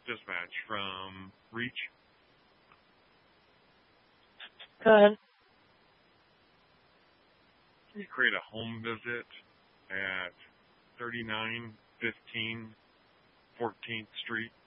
Dispatch from Reach. Go ahead. Can you create a home visit at 3915 14th Street,